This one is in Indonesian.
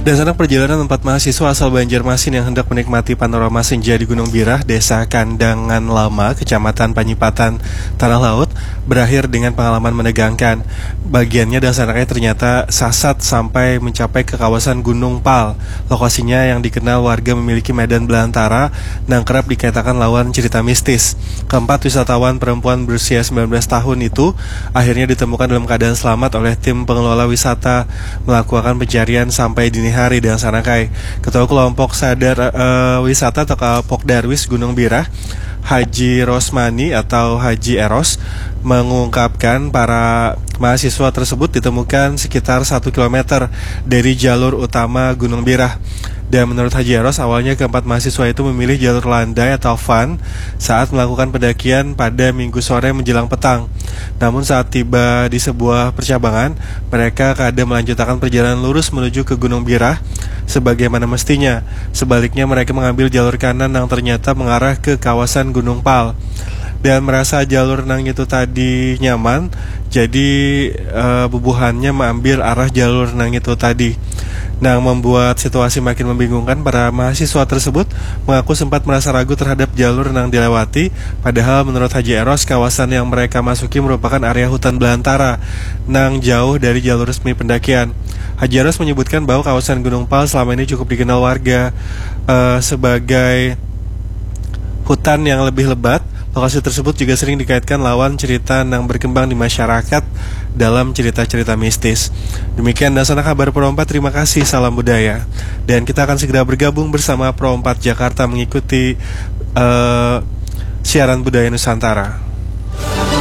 Dan sanak perjalanan 4 mahasiswa asal Banjarmasin yang hendak menikmati panorama senja di Gunung Birah, Desa Kandangan Lama, Kecamatan Panyipatan, Tanah Laut, berakhir dengan pengalaman menegangkan. Bagiannya dan sanaknya ternyata sasat sampai mencapai ke kawasan Gunung Pal. Lokasinya yang dikenal warga memiliki medan belantara dan kerap dikatakan lawan cerita mistis. Keempat wisatawan perempuan berusia 19 tahun itu akhirnya ditemukan dalam keadaan selamat oleh tim pengelola wisata melakukan pencarian sampai dini hari dan Sanakai. Ketua kelompok sadar wisata atau Pokdarwis Gunung Birah, Haji Rosmani atau Haji Eros, mengungkapkan para mahasiswa tersebut ditemukan sekitar 1 km dari jalur utama Gunung Birah. Dan menurut Haji Eros, awalnya keempat mahasiswa itu memilih jalur landai atau van saat melakukan pendakian pada Minggu sore menjelang petang. Namun saat tiba di sebuah percabangan, mereka keadaan melanjutkan perjalanan lurus menuju ke Gunung Birah sebagaimana mestinya. Sebaliknya mereka mengambil jalur kanan yang ternyata mengarah ke kawasan Gunung Pal. Dan merasa jalur renang itu tadi nyaman, jadi bubuhannya mengambil arah jalur renang itu tadi. Nah, membuat situasi makin membingungkan. Para mahasiswa tersebut mengaku sempat merasa ragu terhadap jalur renang dilewati, padahal menurut Haji Eros, kawasan yang mereka masuki merupakan area hutan belantara nang jauh dari jalur resmi pendakian. Haji Eros menyebutkan bahwa kawasan Gunung Pal selama ini cukup dikenal warga sebagai hutan yang lebih lebat. Lokasi tersebut juga sering dikaitkan lawan cerita yang berkembang di masyarakat dalam cerita-cerita mistis. Demikian dasar kabar Pro 4, terima kasih, salam budaya. Dan kita akan segera bergabung bersama Pro 4 Jakarta mengikuti siaran budaya Nusantara.